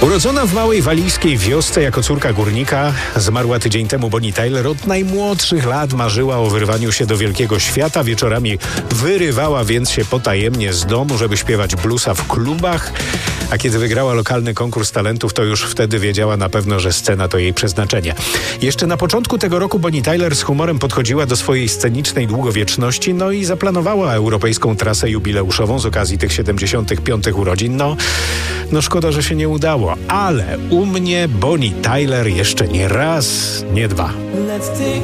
Urodzona w małej walijskiej wiosce jako córka górnika, zmarła tydzień temu Bonnie Tyler. Od najmłodszych lat marzyła o wyrwaniu się do wielkiego świata. Wieczorami wyrywała więc się potajemnie z domu, żeby śpiewać bluesa w klubach. A kiedy wygrała lokalny konkurs talentów, to już wtedy wiedziała na pewno, że scena to jej przeznaczenie. Jeszcze na początku tego roku Bonnie Tyler z humorem podchodziła do swojej scenicznej długowieczności, no i zaplanowała europejską trasę jubileuszową z okazji tych 75. urodzin. No szkoda, że się nie udało, ale u mnie Bonnie Tyler jeszcze nie raz, nie dwa.